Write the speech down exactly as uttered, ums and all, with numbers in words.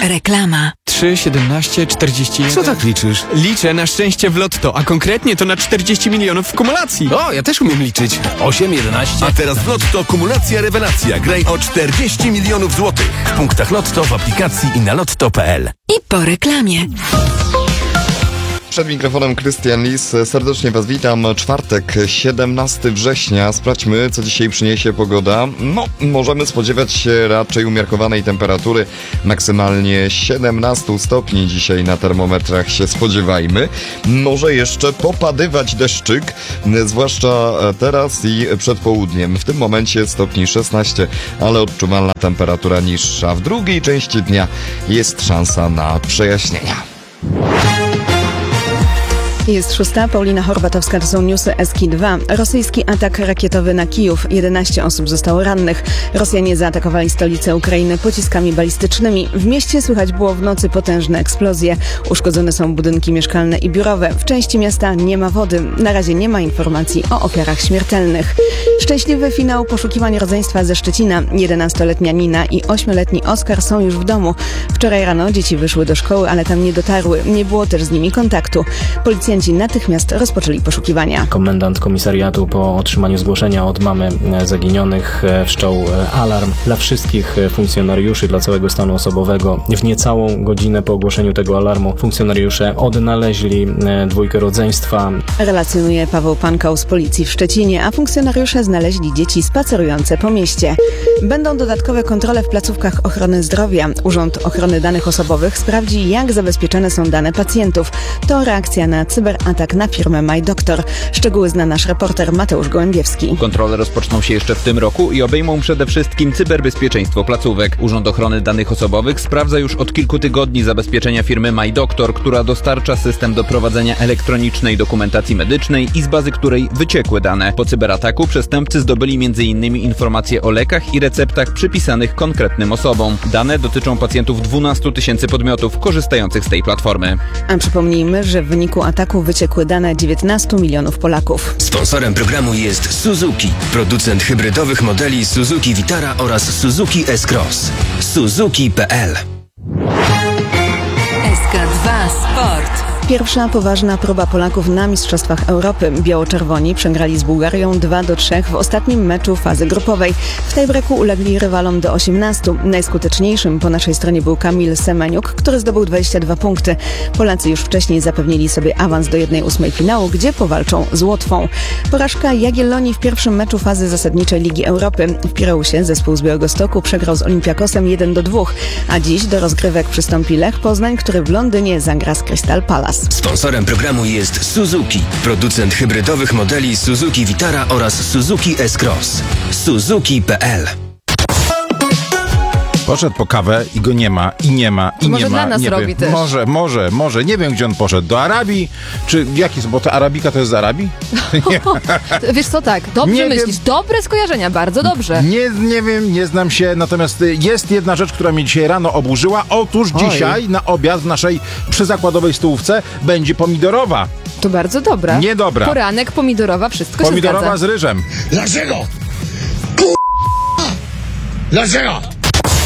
Reklama. trzy, siedemnaście, czterdzieści jeden. Co tak liczysz? Liczę na szczęście w lotto, a konkretnie to na czterdzieści milionów w kumulacji. O, ja też umiem liczyć. osiem, jedenaście. A teraz w Lotto kumulacja rewelacja. Graj o czterdzieści milionów złotych. W punktach Lotto, w aplikacji i na lotto kropka p l. I po reklamie. Przed mikrofonem Krystian Lis. Serdecznie Was witam. Czwartek, siedemnastego września. Sprawdźmy, co dzisiaj przyniesie pogoda. No, możemy spodziewać się raczej umiarkowanej temperatury. Maksymalnie siedemnaście stopni dzisiaj na termometrach się spodziewajmy. Może jeszcze popadywać deszczyk, zwłaszcza teraz i przed południem. W tym momencie stopni szesnaście, ale odczuwalna temperatura niższa. W drugiej części dnia jest szansa na przejaśnienia. Jest szósta, Paulina Horbatowska, to są newsy S K dwa. Rosyjski atak rakietowy na Kijów. jedenaście osób zostało rannych. Rosjanie zaatakowali stolicę Ukrainy pociskami balistycznymi. W mieście słychać było w nocy potężne eksplozje. Uszkodzone są budynki mieszkalne i biurowe. W części miasta nie ma wody. Na razie nie ma informacji o ofiarach śmiertelnych. Szczęśliwy finał poszukiwań rodzeństwa ze Szczecina. jedenastoletnia Nina i ośmioletni Oskar są już w domu. Wczoraj rano dzieci wyszły do szkoły, ale tam nie dotarły. Nie było też z nimi kontaktu. Policjanci natychmiast rozpoczęli poszukiwania. Komendant komisariatu po otrzymaniu zgłoszenia od mamy zaginionych wszczął alarm dla wszystkich funkcjonariuszy, dla całego stanu osobowego. W niecałą godzinę po ogłoszeniu tego alarmu funkcjonariusze odnaleźli dwójkę rodzeństwa. Relacjonuje Paweł Pankał z policji w Szczecinie, a funkcjonariusze znaleźli dzieci spacerujące po mieście. Będą dodatkowe kontrole w placówkach ochrony zdrowia. Urząd Ochrony Danych Osobowych sprawdzi, jak zabezpieczone są dane pacjentów. To reakcja na cyberatak na firmę MyDoctor. Szczegóły zna nasz reporter Mateusz Gołębiewski. Kontrole rozpoczną się jeszcze w tym roku i obejmą przede wszystkim cyberbezpieczeństwo placówek. Urząd Ochrony Danych Osobowych sprawdza już od kilku tygodni zabezpieczenia firmy MyDoctor, która dostarcza system do prowadzenia elektronicznej dokumentacji medycznej i z bazy której wyciekły dane. Po cyberataku przestępcy zdobyli między innymi informacje o lekach i receptach przypisanych konkretnym osobom. Dane dotyczą pacjentów dwunastu tysięcy podmiotów korzystających z tej platformy. A przypomnijmy, że w wyniku ataku wyciekły dane dziewiętnastu milionów Polaków. Sponsorem programu jest Suzuki, producent hybrydowych modeli Suzuki Vitara oraz Suzuki S-Cross. Suzuki kropka p l. S K dwa Sport. Pierwsza poważna próba Polaków na Mistrzostwach Europy. Biało-czerwoni przegrali z Bułgarią dwa do trzech w ostatnim meczu fazy grupowej. W tiebreaku ulegli rywalom do osiemnastu. Najskuteczniejszym po naszej stronie był Kamil Semeniuk, który zdobył dwadzieścia dwa punkty. Polacy już wcześniej zapewnili sobie awans do jednej ósmej finału, gdzie powalczą z Łotwą. Porażka Jagiellonii w pierwszym meczu fazy zasadniczej Ligi Europy. W Pireusie zespół z Białegostoku przegrał z Olympiakosem jeden do dwóch, a dziś do rozgrywek przystąpi Lech Poznań, który w Londynie zagra z Crystal Palace. Sponsorem programu jest Suzuki, producent hybrydowych modeli Suzuki Vitara oraz Suzuki S-Cross. Suzuki kropka p l. Poszedł po kawę i go nie ma, i nie ma, i to nie może ma. Dla nas nie robi wiem. też. Może, może, może. Nie wiem, gdzie on poszedł. Do Arabii? Czy jaki, bo to Arabika to jest z Arabii? Wiesz co, tak, dobrze Nie myślisz. wiem. Dobre skojarzenia, bardzo dobrze. Nie, nie wiem, nie znam się, natomiast jest jedna rzecz, która mnie dzisiaj rano oburzyła. Otóż Oj. dzisiaj na obiad w naszej przyzakładowej stołówce będzie pomidorowa. To bardzo dobra. Niedobra. Poranek, pomidorowa, wszystko Pomidorowa się zgadza. z ryżem. Dlaczego? K***a! Dlaczego?